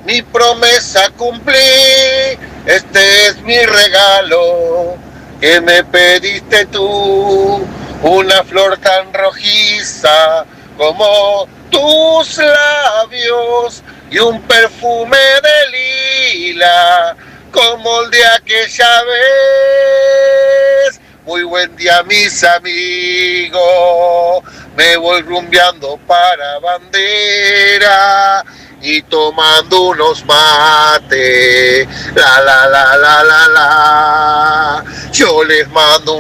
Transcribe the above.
mi promesa cumplí, este es mi regalo que me pediste tú, una flor tan rojiza como tus labios y un perfume de lila como el de aquella vez. Muy buen día, mis amigos, me voy rumbeando para Bandera y tomando unos mates, la la la la la la, yo les mando